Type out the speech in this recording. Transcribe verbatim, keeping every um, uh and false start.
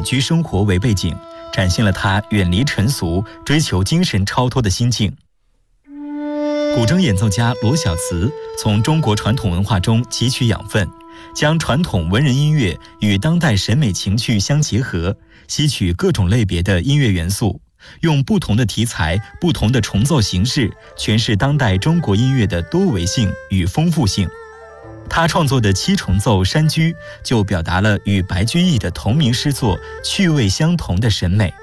居生活为背景，展现了他远离尘俗、追求精神超脱的心境。古筝演奏家罗小慈从中国传统文化中汲取养分，将传统文人音乐与当代审美情趣相结合，吸取各种类别的音乐元素，用不同的题材、不同的重奏形式诠释当代中国音乐的多维性与丰富性。他创作的七重奏《山居》就表达了与白居易的同名诗作趣味相同的审美。